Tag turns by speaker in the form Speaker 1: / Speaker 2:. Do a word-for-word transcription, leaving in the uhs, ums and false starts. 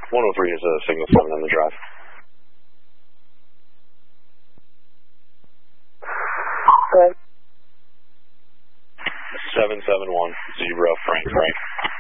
Speaker 1: one oh three is a signal seven on the drive.
Speaker 2: Good.
Speaker 1: seven seven one zero, Frank, Frank.